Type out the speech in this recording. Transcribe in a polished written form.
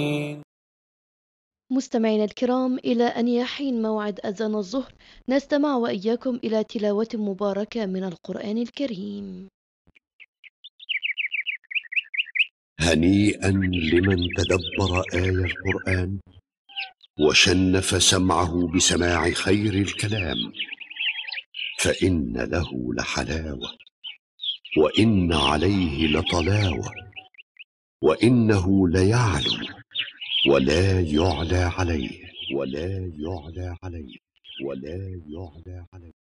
مستمعينا الكرام، إلى أن يحين موعد أذان الظهر نستمع وإياكم إلى تلاوة مباركة من القرآن الكريم. هنيئا لمن تدبر آي القرآن وشنف سمعه بسماع خير الكلام، فإن له لحلاوة وإن عليه لطلاوة، وإنه ليعلو ولا يعلى عليه، ولا يعلى عليه، ولا يعلى عليه.